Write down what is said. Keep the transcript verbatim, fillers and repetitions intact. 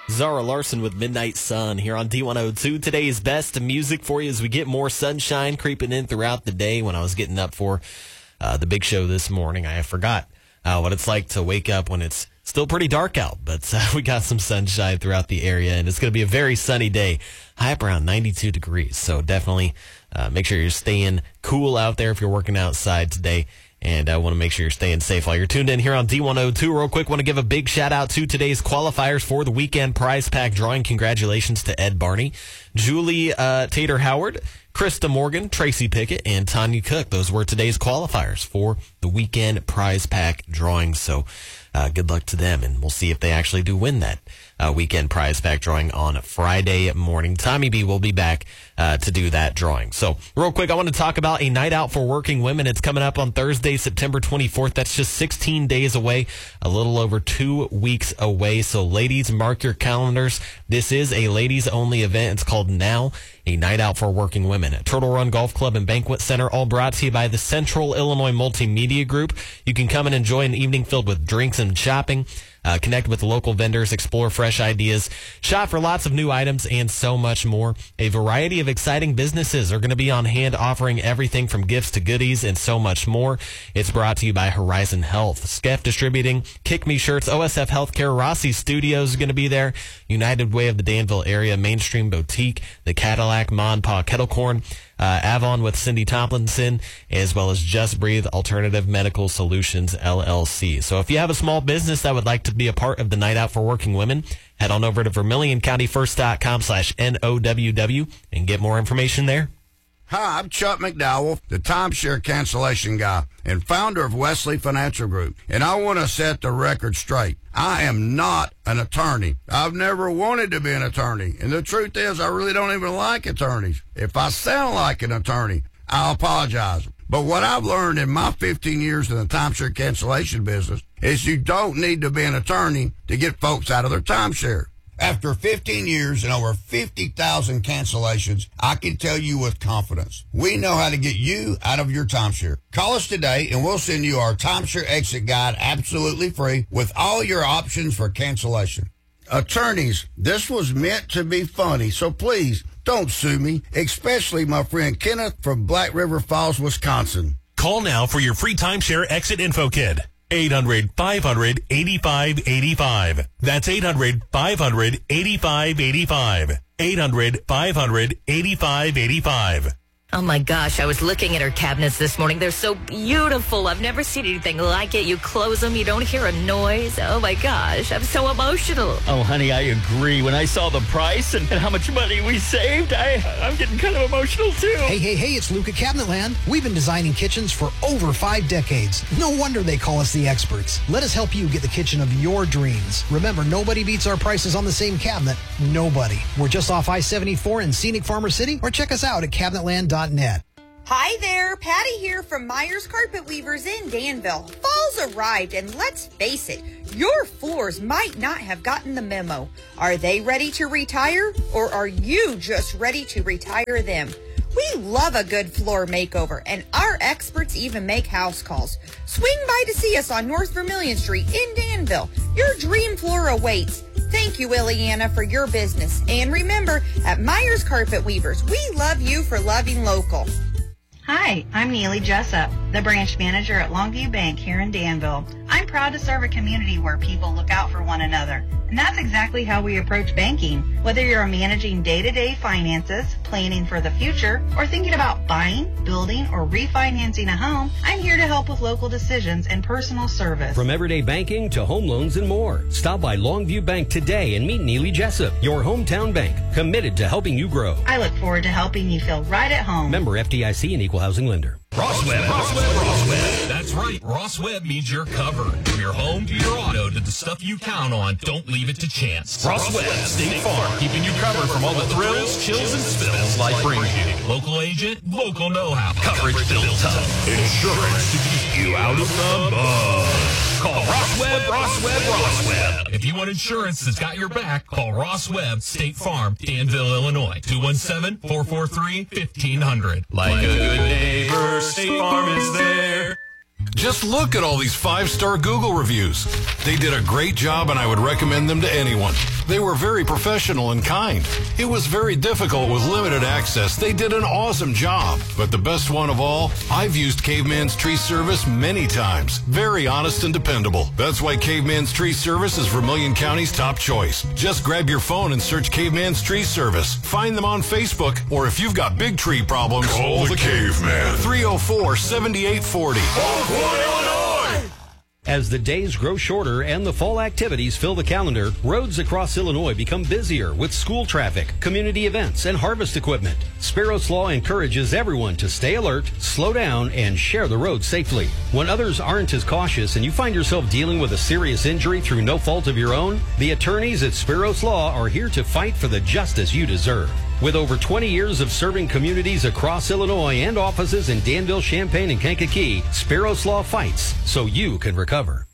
Zara Larson with Midnight Sun here on D one oh two. Today's best music for you as we get more sunshine creeping in throughout the day. When I was getting up for uh, the big show this morning, I forgot uh, what it's like to wake up when it's still pretty dark out. But uh, we got some sunshine throughout the area, and it's going to be a very sunny day. High up around ninety-two degrees. So definitely uh, make sure you're staying cool out there if you're working outside today. And I want to make sure you're staying safe while you're tuned in here on D one oh two. Real quick, want to give a big shout out to today's qualifiers for the weekend prize pack drawing. Congratulations to Ed Barney, Julie uh, Tater Howard, Krista Morgan, Tracy Pickett, and Tanya Cook. Those were today's qualifiers for the weekend prize pack drawing. So uh, good luck to them, and we'll see if they actually do win that uh, weekend prize pack drawing on Friday morning. Tommy B will be back uh, to do that drawing. So real quick, I want to talk about a night out for working women. It's coming up on Thursday, September twenty-fourth. That's just sixteen days away, a little over two weeks away. So ladies, mark your calendars. This is a ladies-only event. It's called Now, a night out for working women at Turtle Run Golf Club and Banquet Center, all brought to you by the Central Illinois Multimedia Group. You can come and enjoy an evening filled with drinks and shopping. Uh, connect with local vendors, explore fresh ideas, shop for lots of new items, and so much more. A variety of exciting businesses are going to be on hand, offering everything from gifts to goodies and so much more. It's brought to you by Horizon Health, Skeff Distributing, Kick Me Shirts, O S F Healthcare, Rossi Studios is going to be there, United Way of the Danville area, Mainstream Boutique, the Cadillac, Ma and Pa Kettle Corn, Uh, Avon with Cindy Tomlinson, as well as Just Breathe Alternative Medical Solutions, L L C. So if you have a small business that would like to be a part of the Night Out for Working Women, head on over to Vermilion County First dot com slash N O W W and get more information there. Hi, I'm Chuck McDowell, the timeshare cancellation guy and founder of Wesley Financial Group, and I want to set the record straight. I am not an attorney. I've never wanted to be an attorney, and the truth is I really don't even like attorneys. If I sound like an attorney, I apologize. But what I've learned in my fifteen years in the timeshare cancellation business is you don't need to be an attorney to get folks out of their timeshare. After fifteen years and over fifty thousand cancellations, I can tell you with confidence, we know how to get you out of your timeshare. Call us today and we'll send you our timeshare exit guide absolutely free with all your options for cancellation. Attorneys, this was meant to be funny, so please don't sue me, especially my friend Kenneth from Black River Falls, Wisconsin. Call now for your free timeshare exit info kit. eight hundred, five hundred, eighty-five eighty-five. That's eight hundred, five hundred, eighty-five eighty-five. eight hundred, five hundred, eighty-five eighty-five. Oh my gosh, I was looking at her cabinets this morning. They're so beautiful. I've never seen anything like it. You close them, you don't hear a noise. Oh my gosh, I'm so emotional. Oh, honey, I agree. When I saw the price and, and how much money we saved, I, I'm getting kind of emotional too. Hey, hey, hey, it's Luke at Cabinetland. We've been designing kitchens for over five decades. No wonder they call us the experts. Let us help you get the kitchen of your dreams. Remember, nobody beats our prices on the same cabinet. Nobody. We're just off I seventy-four in scenic Farmer City, or check us out at cabinetland dot net. Hi there, Patty here from Myers Carpet Weavers in Danville. Fall's arrived, and let's face it, your floors might not have gotten the memo. Are they ready to retire, or are you just ready to retire them? We love a good floor makeover, and our experts even make house calls. Swing by to see us on North Vermilion Street in Danville. Your dream floor awaits. Thank you, Ileana, for your business. And remember, at Myers Carpet Weavers, we love you for loving local. Hi, I'm Neely Jessup, the branch manager at Longview Bank here in Danville. I'm proud to serve a community where people look out for one another. And that's exactly how we approach banking. Whether you're managing day-to-day finances, planning for the future, or thinking about buying, building, or refinancing a home, I'm here to help with local decisions and personal service. From everyday banking to home loans and more, stop by Longview Bank today and meet Neely Jessup, your hometown bank, committed to helping you grow. I look forward to helping you feel right at home. Member F D I C and Equal Housing Lender. Ross Webb, Ross Webb, Ross Webb. That's right. Ross Webb means you're covered. From your home to your auto to the stuff you count on, don't leave it to chance. Ross Webb, State Farm, keeping you covered from all the thrills, chills, and spills life brings you. Local agent, local know-how. Coverage built tough. Insurance to keep you out of the mud. Call Ross Webb, Ross Webb, Ross Webb. If you want insurance that's got your back, call Ross Webb, State Farm, Danville, Illinois. two one seven, four four three, fifteen hundred. Like a good neighbor, State Farm is there. Just look at all these five-star Google reviews. They did a great job, and I would recommend them to anyone. They were very professional and kind. It was very difficult with limited access. They did an awesome job. But the best one of all, I've used Caveman's Tree Service many times. Very honest and dependable. That's why Caveman's Tree Service is Vermilion County's top choice. Just grab your phone and search Caveman's Tree Service. Find them on Facebook, or if you've got big tree problems, Call the Caveman. three oh four, seven eight four oh. As the days grow shorter and the fall activities fill the calendar, roads across Illinois become busier with school traffic, community events, and harvest equipment. Sparrow's Law encourages everyone to stay alert, slow down, and share the road safely. When others aren't as cautious and you find yourself dealing with a serious injury through no fault of your own, the attorneys at Sparrow's Law are here to fight for the justice you deserve. With over twenty years of serving communities across Illinois and offices in Danville, Champaign, and Kankakee, Sparrow's Law fights so you can recover.